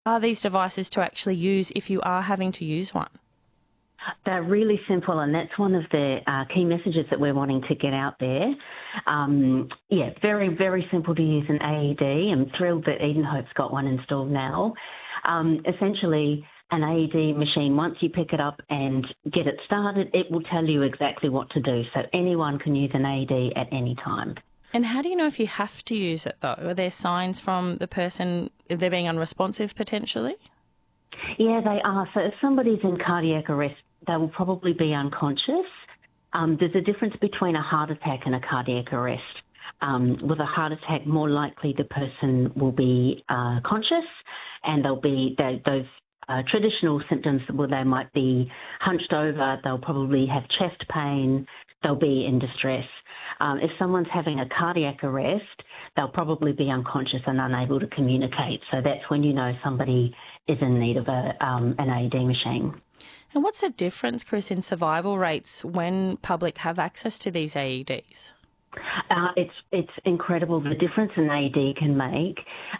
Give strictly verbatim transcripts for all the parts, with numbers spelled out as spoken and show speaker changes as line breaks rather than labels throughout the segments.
are these devices to actually use if you are having to use one?
They're really simple, and that's one of the uh, key messages that we're wanting to get out there. Um, yeah, very, very simple to use an A E D. I'm thrilled that Edenhope's got one installed now. Um, essentially, an A E D machine, once you pick it up and get it started, it will tell you exactly what to do. So anyone can use an A E D at any time.
And how do you know if you have to use it, though? Are there signs from the person, if they're being unresponsive potentially?
Yeah, they are. So if somebody's in cardiac arrest, they will probably be unconscious. Um, there's a difference between a heart attack and a cardiac arrest. Um, with a heart attack, more likely the person will be uh, conscious, and they'll be they, those uh, traditional symptoms where they might be hunched over, they'll probably have chest pain, they'll be in distress. Um, if someone's having a cardiac arrest, they'll probably be unconscious and unable to communicate. So that's when you know somebody is in need of a, um, an A E D machine.
And what's the difference, Chris, in survival rates when public have access to these A E Ds?
Uh, it's it's incredible the difference an A E D can make.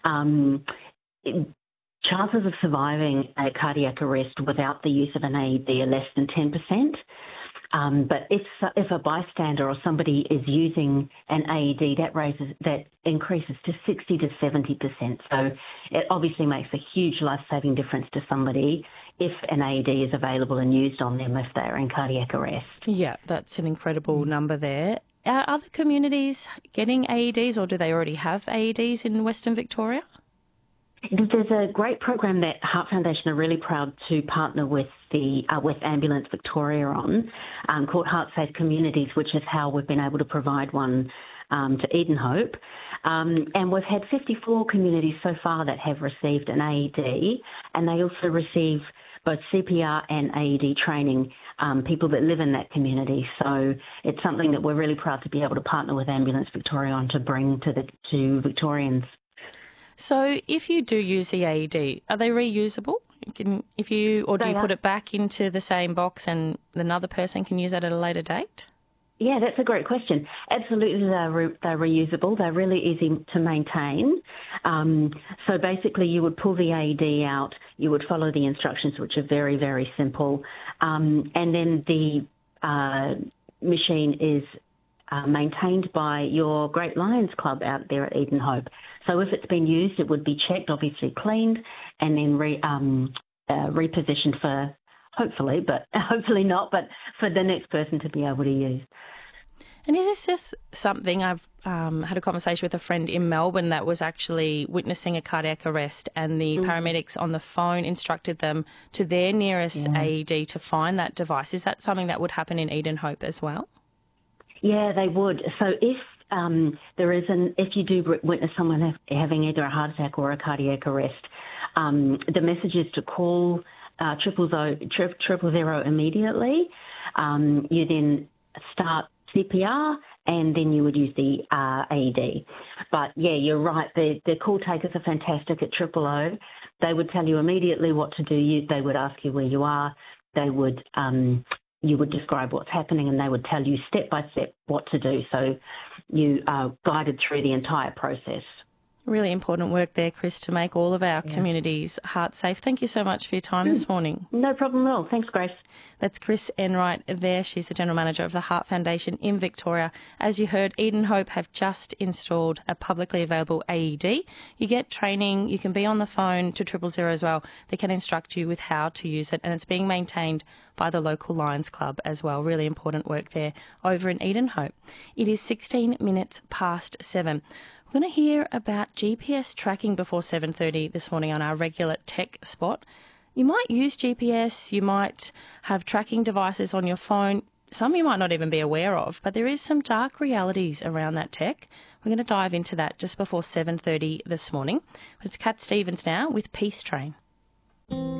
Um, it, chances of surviving a cardiac arrest without the use of an A E D are less than ten percent. Um, but if if a bystander or somebody is using an A E D, that raises that increases to sixty to seventy percent. So it obviously makes a huge life-saving difference to somebody if an A E D is available and used on them if they're in cardiac arrest.
Yeah, that's an incredible number there. Are other communities getting A E Ds, or do they already have A E Ds in Western Victoria?
There's a great program that Heart Foundation are really proud to partner with the uh, with Ambulance Victoria on, um, called Heart Safe Communities, which is how we've been able to provide one um, to Edenhope. Um, and we've had fifty-four communities so far that have received an A E D, and they also receive both C P R and A E D training, um, people that live in that community. So it's something that we're really proud to be able to partner with Ambulance Victoria on to bring to the to Victorians.
So if you do use the A E D, are they reusable? Can, if you, or do
They
you
are.
put it back into the same box and another person can use it at a later date?
Yeah, that's a great question. Absolutely, they're, re- they're reusable. They're really easy to maintain. Um, so basically, you would pull the A E D out, you would follow the instructions, which are very, very simple, um, and then the uh, machine is uh, maintained by your Great Lions Club out there at Edenhope. So if it's been used, it would be checked, obviously cleaned, and then re, um, uh, repositioned for, hopefully, but hopefully not, but for the next person to be able to use.
And is this just something, I've um, had a conversation with a friend in Melbourne that was actually witnessing a cardiac arrest, and the mm. paramedics on the phone instructed them to their nearest yeah. A E D to find that device. Is that something that would happen in Edenhope as well?
Yeah, they would. So if um, there is an, if you do witness someone have, having either a heart attack or a cardiac arrest, um, the message is to call uh, triple zero, tri- triple zero immediately. Um, you then start C P R, and then you would use the uh, A E D. But yeah, you're right. The, the call takers are fantastic at triple O. They would tell you immediately what to do. You, they would ask you where you are. They would um, you would describe what's happening, and they would tell you step by step what to do. So you are guided through the entire process.
Really important work there, Chris, to make all of our yeah. communities heart safe. Thank you so much for your time mm. this morning.
No problem at all. Thanks, Grace.
That's Chris Enright there. She's the General Manager of the Heart Foundation in Victoria. As you heard, Edenhope have just installed a publicly available A E D. You get training. You can be on the phone to triple zero as well. They can instruct you with how to use it, and it's being maintained by the local Lions Club as well. Really important work there over in Edenhope. It is sixteen minutes past seven. We're going to hear about G P S tracking before seven thirty this morning on our regular tech spot. You might use G P S, you might have tracking devices on your phone. Some you might not even be aware of, but there is some dark realities around that tech. We're going to dive into that just before seven thirty this morning. But it's Cat Stevens now with Peace Train.